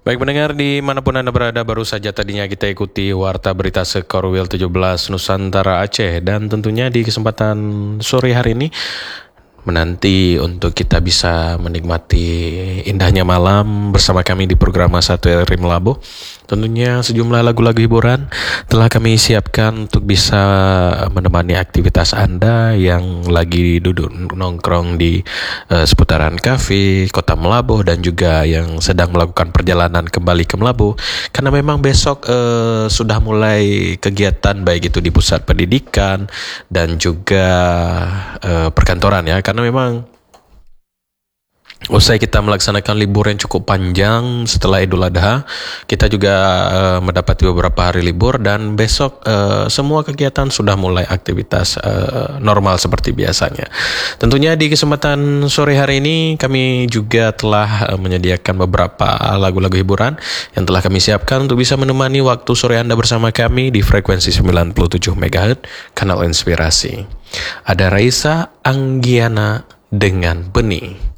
Baik pendengar dimanapun Anda berada, baru saja tadinya kita ikuti Warta Berita Sekorwil 17 Nusantara Aceh. Dan tentunya di kesempatan sore hari ini menanti untuk kita bisa menikmati indahnya malam bersama kami di program Satu Rim Labo. Tentunya sejumlah lagu-lagu hiburan telah kami siapkan untuk bisa menemani aktivitas Anda yang lagi duduk nongkrong di seputaran kafe Kota Melabuh dan juga yang sedang melakukan perjalanan kembali ke Melabuh. Karena memang besok sudah mulai kegiatan baik itu di pusat pendidikan dan juga perkantoran ya. Karena memang usai kita melaksanakan libur yang cukup panjang setelah Idul Adha, kita juga mendapati beberapa hari libur dan besok semua kegiatan sudah mulai aktivitas normal seperti biasanya. Tentunya di kesempatan sore hari ini kami juga telah menyediakan beberapa lagu-lagu hiburan yang telah kami siapkan untuk bisa menemani waktu sore Anda bersama kami di frekuensi 97 MHz Kanal Inspirasi. Ada Raisa Anggiana dengan Benih.